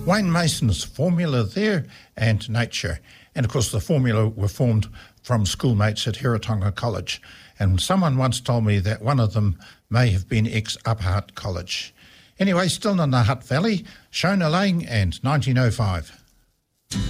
Wayne Mason's Formula there and Nature. And of course the Formula were formed from schoolmates at Hiratonga College. And someone once told me that one of them may have been ex-Upper Hutt College. Anyway, still in the Hutt Valley, Shona Lang and 1905.